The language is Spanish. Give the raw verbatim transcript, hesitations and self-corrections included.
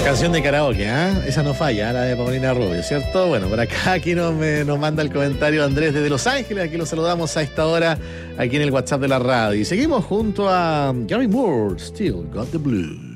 Canción de karaoke, ¿eh? Esa no falla, la de Paulina Rubio, ¿cierto? Bueno, por acá aquí nos, me, nos manda el comentario Andrés desde Los Ángeles. Aquí lo saludamos a esta hora, aquí en el WhatsApp de la radio. Y seguimos junto a Gary Moore, Still Got the Blues.